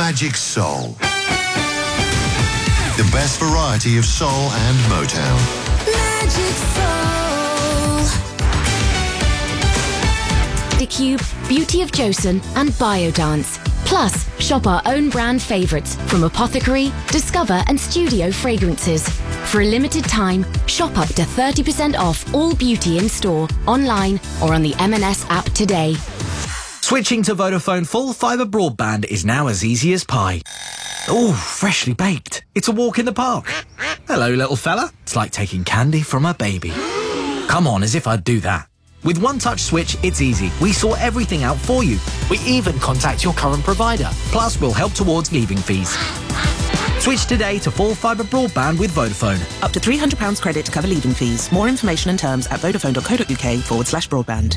Magic Soul. The best variety of soul and Motown. Magic Soul. DeCube, Beauty of Joseon and Biodance. Plus, shop our own brand favourites from Apothecary, Discover and Studio fragrances. For a limited time, shop up to 30% off all beauty in store, online or on the M&S app today. Switching to Vodafone full fibre broadband is now as easy as pie. Oh, freshly baked. It's a walk in the park. Hello, little fella. It's like taking candy from a baby. Come on, as if I'd do that. With One Touch Switch, it's easy. We sort everything out for you. We even contact your current provider. Plus, we'll help towards leaving fees. Switch today to full fibre broadband with Vodafone. Up to £300 credit to cover leaving fees. More information and terms at vodafone.co.uk/broadband.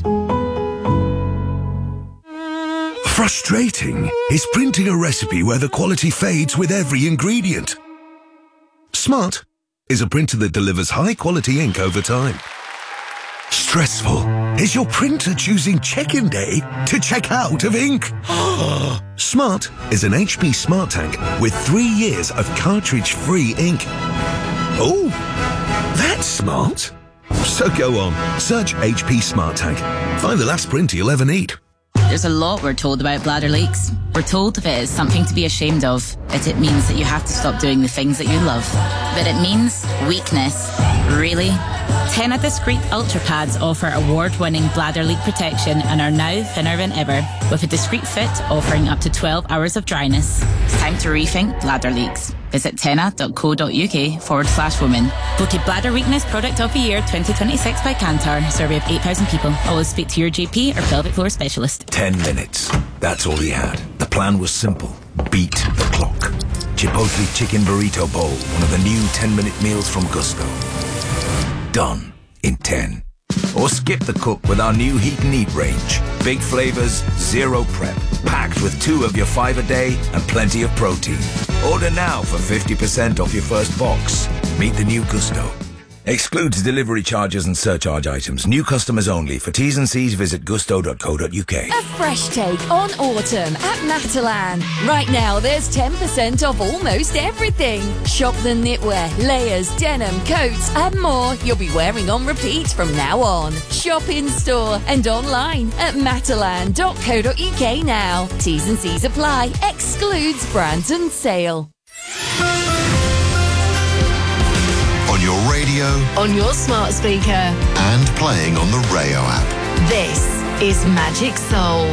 Frustrating is printing a recipe where the quality fades with every ingredient. Smart is a printer that delivers high-quality ink over time. Stressful is your printer choosing check-in day to check out of ink. Smart is an HP Smart Tank with 3 years of cartridge-free ink. Oh, that's smart. So go on, search HP Smart Tank. Find the last printer you'll ever need. There's a lot we're told about bladder leaks. We're told if it is something to be ashamed of, it means that you have to stop doing the things that you love. But it means weakness. Really? Tena Discreet Ultra Pads offer award-winning bladder leak protection and are now thinner than ever, with a discreet fit offering up to 12 hours of dryness. It's time to rethink bladder leaks. Visit tena.co.uk/women. Voted Bladder Weakness Product of the Year 2026 by Kantar. Survey of 8,000 people. Always speak to your GP or pelvic floor specialist. 10 minutes. That's all he had. The plan was simple. Beat the clock. Chipotle Chicken Burrito Bowl. One of the new 10-minute meals from Gusto. Done in 10. Or skip the cook with our new Heat and Eat range. Big flavors, zero prep. Packed with 2 of your 5 a day and plenty of protein. Order now for 50% off your first box. Meet the new Gusto. Excludes delivery charges and surcharge items. New customers only. For T's and C's, visit gusto.co.uk. A fresh take on autumn at Matalan. Right now, there's 10% off almost everything. Shop the knitwear, layers, denim, coats, and more you'll be wearing on repeat from now on. Shop in store and online at matalan.co.uk now. T's and C's apply. Excludes brands and sale. On your radio, On your smart speaker. and playing on the Rayo app. This is Magic Soul.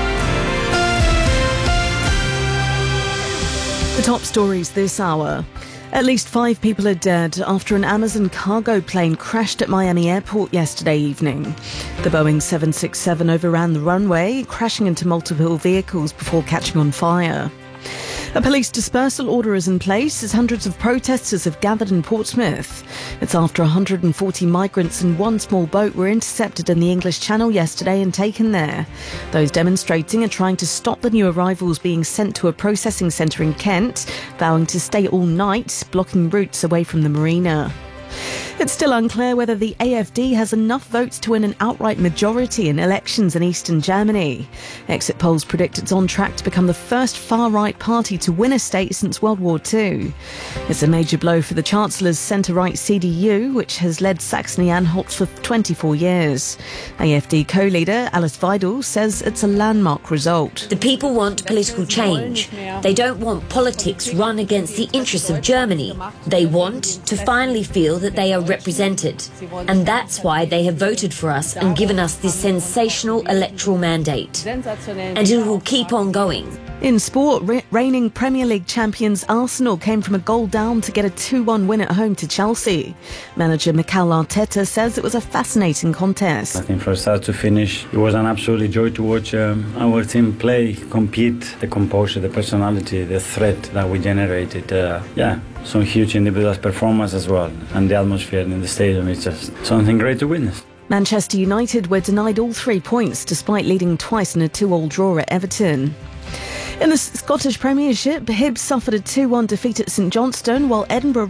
The top stories this hour. At least 5 people are dead after an Amazon cargo plane crashed at Miami Airport yesterday evening. The Boeing 767 overran the runway, crashing into multiple vehicles before catching on fire. A police dispersal order is in place as hundreds of protesters have gathered in Portsmouth. It's after 140 migrants and 1 small boat were intercepted in the English Channel yesterday and taken there. Those demonstrating are trying to stop the new arrivals being sent to a processing centre in Kent, vowing to stay all night, blocking routes away from the marina. It's still unclear whether the AfD has enough votes to win an outright majority in elections in eastern Germany. Exit polls predict it's on track to become the first far-right party to win a state since World War II. It's a major blow for the Chancellor's centre-right CDU, which has led Saxony-Anhalt for 24 years. AfD co-leader Alice Weidel says it's a landmark result. The people want political change. They don't want politics run against the interests of Germany. They want to finally feel that they are represented. And that's why they have voted for us and given us this sensational electoral mandate. And it will keep on going. In sport, reigning Premier League champions Arsenal came from a goal down to get a 2-1 win at home to Chelsea. Manager Mikel Arteta says it was a fascinating contest. I think from start to finish, it was an absolute joy to watch our team play, compete, the composure, the personality, the threat that we generated. Some huge individual performance as well. And the atmosphere in the stadium is just something great to witness. Manchester United were denied all 3 points despite leading twice in a 2-2 draw at Everton. In the Scottish Premiership, Hibs suffered a 2-1 defeat at St Johnstone, while Edinburgh